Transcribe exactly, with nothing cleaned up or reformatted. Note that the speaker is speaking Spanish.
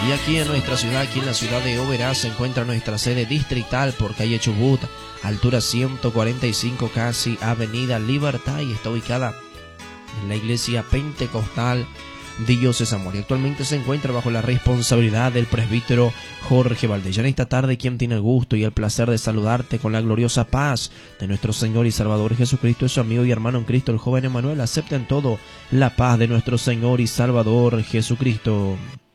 Y aquí en nuestra ciudad, aquí en la ciudad de Oberá, se encuentra nuestra sede distrital por calle Chubut, altura ciento cuarenta y cinco, casi avenida Libertad, y está ubicada en la iglesia pentecostal Dios Amor. Y actualmente se encuentra bajo la responsabilidad del presbítero Jorge Valdés. Ya en esta tarde, quien tiene el gusto y el placer de saludarte con la gloriosa paz de nuestro Señor y Salvador Jesucristo, es su amigo y hermano en Cristo, el joven Emanuel. Acepten todo la paz de nuestro Señor y Salvador Jesucristo.